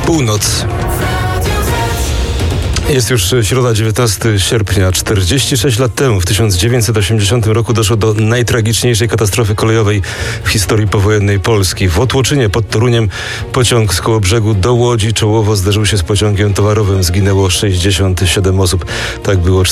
Północ. Jest już środa, 19 sierpnia. 46 lat temu, w 1980 roku, doszło do najtragiczniejszej katastrofy kolejowej w historii powojennej Polski. W Otłoczynie pod Toruniem pociąg z Kołobrzegu do Łodzi czołowo zderzył się z pociągiem towarowym. Zginęło 67 osób. Tak było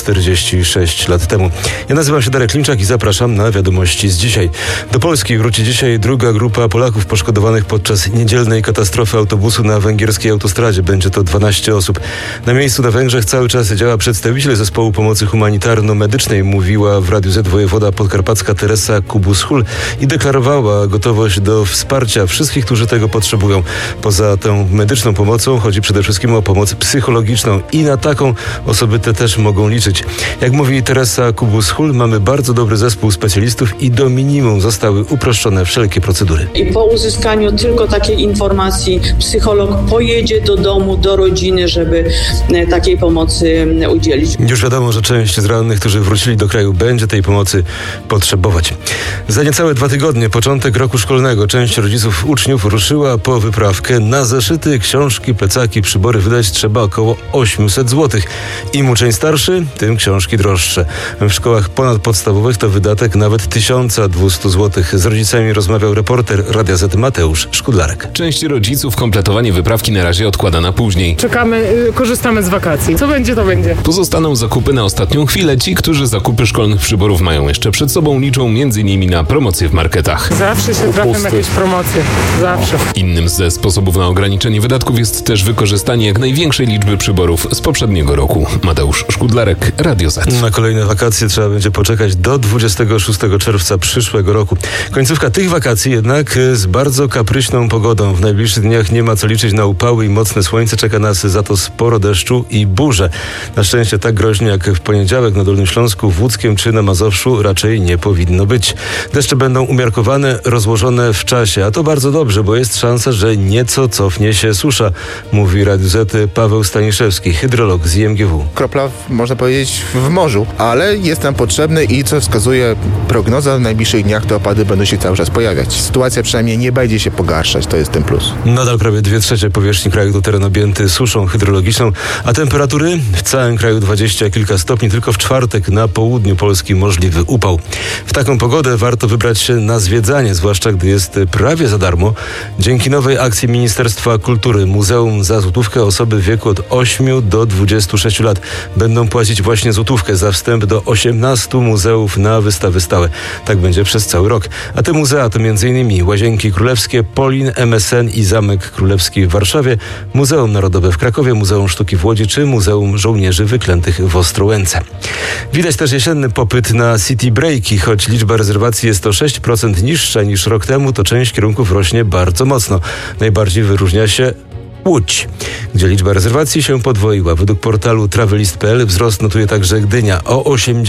46 lat temu. Ja nazywam się Darek Klimczak i zapraszam na wiadomości z dzisiaj. Do Polski wróci dzisiaj druga grupa Polaków poszkodowanych podczas niedzielnej katastrofy autobusu na węgierskiej autostradzie. Będzie to 12 osób. Na miejscu na Węgrzech cały czas działa przedstawiciel Zespołu Pomocy Humanitarno-Medycznej, mówiła w Radiu Z wojewoda podkarpacka Teresa Kubus-Hul i deklarowała gotowość do wsparcia wszystkich, którzy tego potrzebują. Poza tą medyczną pomocą chodzi przede wszystkim o pomoc psychologiczną i na taką osoby te też mogą liczyć. Jak mówi Teresa Kubus-Hul, mamy bardzo dobry zespół specjalistów i do minimum zostały uproszczone wszelkie procedury. I po uzyskaniu tylko takiej informacji psycholog pojedzie do domu, do rodziny, żeby takiej pomocy udzielić. Już wiadomo, że część z rannych, którzy wrócili do kraju, będzie tej pomocy potrzebować. Za niecałe 2 tygodnie, początek roku szkolnego, część rodziców uczniów ruszyła po wyprawkę. Na zeszyty, książki, plecaki, przybory wydać trzeba około 800 zł. Im uczeń starszy, tym książki droższe. W szkołach ponadpodstawowych to wydatek nawet 1200 zł. Z rodzicami rozmawiał reporter Radia Z Mateusz Szkudlarek. Część rodziców kompletowanie wyprawki na razie odkłada na później. Czekamy, korzystamy z wakacji. Co będzie, to będzie. Pozostaną zakupy na ostatnią chwilę. Ci, którzy zakupy szkolnych przyborów mają jeszcze przed sobą, liczą m.in. na promocje w marketach. Zawsze się trafią jakieś promocje. Zawsze. Innym ze sposobów na ograniczenie wydatków jest też wykorzystanie jak największej liczby przyborów z poprzedniego roku. Mateusz Szkudlarek, Radio Z. Na kolejne wakacje trzeba będzie poczekać do 26 czerwca przyszłego roku. Końcówka tych wakacji jednak z bardzo kapryśną pogodą. W najbliższych dniach nie ma co liczyć na upały i mocne słońce. Czeka nas za to sporo deszczu i burze. Na szczęście tak groźnie jak w poniedziałek na Dolnym Śląsku, w Łódzkiem czy na Mazowszu raczej nie powinno być. Deszcze będą umiarkowane, rozłożone w czasie, a to bardzo dobrze, bo jest szansa, że nieco cofnie się susza, mówi Radiu Z Paweł Staniszewski, hydrolog z IMGW. Kropla, można powiedzieć, w morzu, ale jest nam potrzebny i co wskazuje prognoza, w najbliższych dniach te opady będą się cały czas pojawiać. Sytuacja przynajmniej nie będzie się pogarszać, to jest ten plus. Nadal prawie 2/3 powierzchni kraju to teren objęty suszą hydrologiczną, a temperatury w całym kraju 20 kilka stopni, tylko w czwartek na południu Polski możliwy upał. W taką pogodę warto wybrać się na zwiedzanie, zwłaszcza gdy jest prawie za darmo. Dzięki nowej akcji Ministerstwa Kultury Muzeum za złotówkę osoby w wieku od 8 do 26 lat będą płacić właśnie złotówkę za wstęp do 18 muzeów na wystawy stałe. Tak będzie przez cały rok. A te muzea to m.in. Łazienki Królewskie, Polin, MSN i Zamek Królewski w Warszawie, Muzeum Narodowe w Krakowie, Muzeum Sztuki w Łodzi czy Muzeum Żołnierzy Wyklętych w Ostrołęce. Widać też jesienny popyt na city breaki, choć liczba rezerwacji jest o 6% niższa niż rok temu, to część kierunków rośnie bardzo mocno. Najbardziej wyróżnia się Łódź, gdzie liczba rezerwacji się podwoiła. Według portalu travelist.pl wzrost notuje także Gdynia o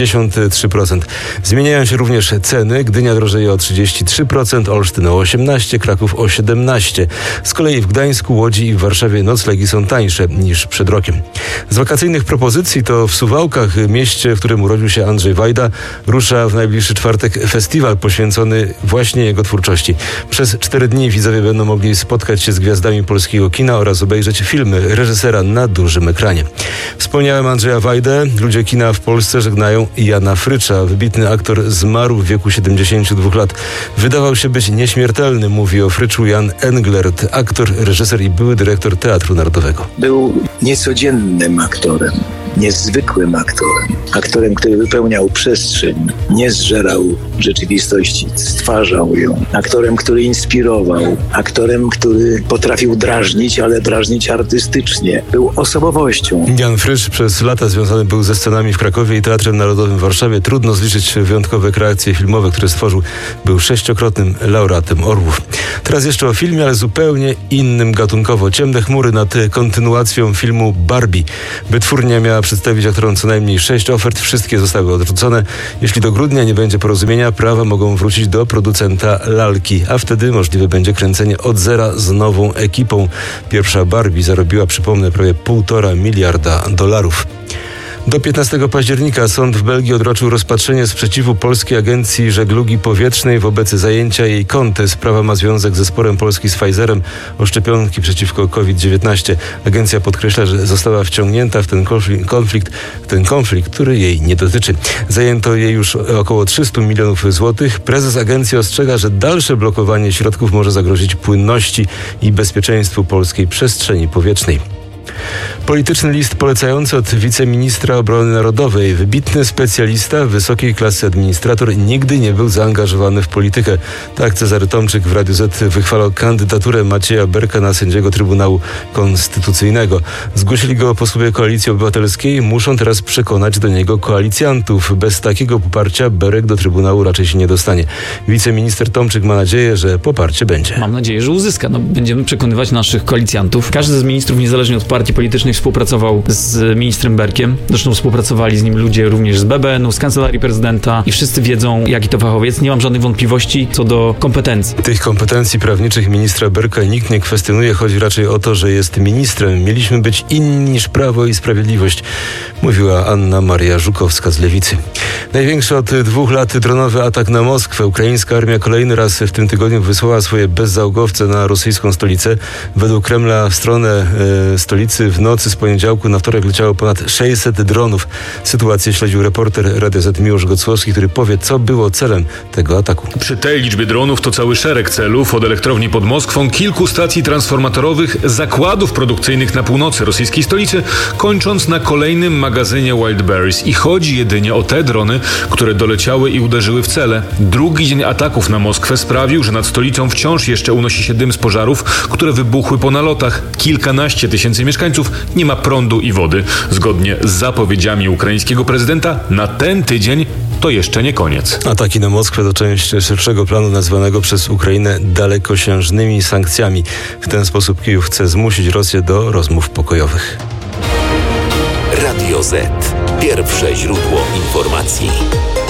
83%. Zmieniają się również ceny. Gdynia drożeje o 33%, Olsztyn o 18%, Kraków o 17%. Z kolei w Gdańsku, Łodzi i w Warszawie noclegi są tańsze niż przed rokiem. Z wakacyjnych propozycji to w Suwałkach, mieście, w którym urodził się Andrzej Wajda, rusza w najbliższy czwartek festiwal poświęcony właśnie jego twórczości. Przez 4 dni widzowie będą mogli spotkać się z gwiazdami polskiego kina oraz obejrzeć filmy reżysera na dużym ekranie. Wspomniałem Andrzeja Wajdę. Ludzie kina w Polsce żegnają Jana Frycza. Wybitny aktor zmarł w wieku 72 lat. Wydawał się być nieśmiertelny, mówi o Fryczu Jan Englert, aktor, reżyser i były dyrektor Teatru Narodowego. Był niecodziennym aktorem, niezwykłym aktorem, który wypełniał przestrzeń, nie zżerał rzeczywistości, stwarzał ją, aktorem, który inspirował, aktorem, który potrafił drażnić, ale drażnić artystycznie. Był osobowością. Jan Frycz przez lata związany był ze scenami w Krakowie i Teatrem Narodowym w Warszawie. Trudno zliczyć wyjątkowe kreacje filmowe, które stworzył. Był 6-krotnym laureatem Orłów. Teraz jeszcze o filmie, ale zupełnie innym gatunkowo. Ciemne chmury nad kontynuacją filmu Barbie. Wytwórnia miała przedstawić aktorom co najmniej 6 ofert. Wszystkie zostały odrzucone. Jeśli do grudnia nie będzie porozumienia, prawa mogą wrócić do producenta lalki, a wtedy możliwe będzie kręcenie od zera z nową ekipą. Pierwsza Barbie zarobiła, przypomnę, prawie $1,5 miliarda. Do 15 października sąd w Belgii odroczył rozpatrzenie sprzeciwu Polskiej Agencji Żeglugi Powietrznej wobec zajęcia jej konty. Sprawa ma związek ze sporem Polski z Pfizerem o szczepionki przeciwko COVID-19. Agencja podkreśla, że została wciągnięta w ten konflikt, który jej nie dotyczy. Zajęto jej już około 300 milionów złotych. Prezes agencji ostrzega, że dalsze blokowanie środków może zagrozić płynności i bezpieczeństwu polskiej przestrzeni powietrznej. Polityczny list polecający od wiceministra obrony narodowej. Wybitny specjalista wysokiej klasy administrator nigdy nie był zaangażowany w politykę. Tak Cezary Tomczyk w Radiu Z wychwalał kandydaturę Macieja Berka na sędziego Trybunału Konstytucyjnego. Zgłosili go posłowie Koalicji Obywatelskiej. Muszą teraz przekonać do niego koalicjantów. Bez takiego poparcia Berek do Trybunału raczej się nie dostanie. Wiceminister Tomczyk ma nadzieję, że poparcie będzie. Mam nadzieję, że uzyska. Będziemy przekonywać naszych koalicjantów. Każdy z ministrów, niezależnie od partii politycznej, współpracował z ministrem Berkiem. Zresztą współpracowali z nim ludzie również z BBN-u, z Kancelarii Prezydenta i wszyscy wiedzą, jaki to fachowiec. Nie mam żadnych wątpliwości co do kompetencji. Tych kompetencji prawniczych ministra Berka nikt nie kwestionuje. Chodzi raczej o to, że jest ministrem. Mieliśmy być inni niż Prawo i Sprawiedliwość, mówiła Anna Maria Żukowska z Lewicy. Największy od 2 lat dronowy atak na Moskwę. Ukraińska armia kolejny raz w tym tygodniu wysłała swoje bezzałogowce na rosyjską stolicę. Według Kremla w stronę stolicy w nocy z poniedziałku na wtorek leciało ponad 600 dronów. Sytuację śledził reporter Radia Z Miłosz Gocłowski, który powie, co było celem tego ataku. Przy tej liczbie dronów to cały szereg celów, od elektrowni pod Moskwą, kilku stacji transformatorowych, zakładów produkcyjnych na północy rosyjskiej stolicy, kończąc na kolejnym magazynie Wildberries. I chodzi jedynie o te drony, które doleciały i uderzyły w cele. Drugi dzień ataków na Moskwę sprawił, że nad stolicą wciąż jeszcze unosi się dym z pożarów, które wybuchły po nalotach. Kilkanaście tysięcy mieszkańców nie ma prądu i wody. Zgodnie z zapowiedziami ukraińskiego prezydenta, na ten tydzień to jeszcze nie koniec. Ataki na Moskwę to część szerszego planu nazwanego przez Ukrainę dalekosiężnymi sankcjami. W ten sposób Kijów chce zmusić Rosję do rozmów pokojowych. Radio Z. Pierwsze źródło informacji.